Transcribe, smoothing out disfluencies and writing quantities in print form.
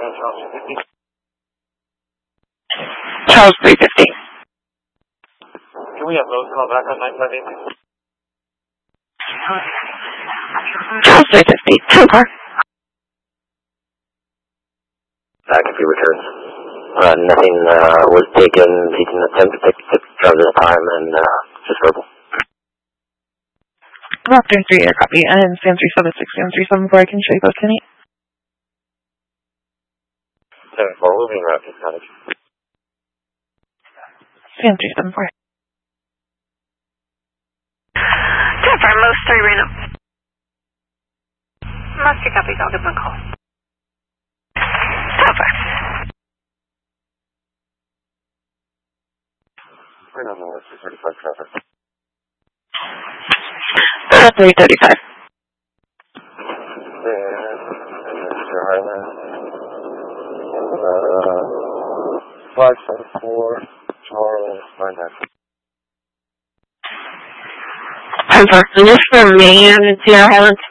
Charles 350. Can we have those call back on 958? Charles 350. 10-4. Active returns. Nothing was taken. He can attempt to take the picture this time and just verbal. Rockton 3 air copy. And Sam 376, Sam 374. I can show you both tonight. 7-4, moving route to cottage. Sam 374. 10-4, most 3 Reno. Most 3 copies, I'll give them a call. 10-4. We're on the list for 35 traffic. 335. Mr. Highland. 574, Charles, 9-9. 10-4. And this for man in Sierra Highlands.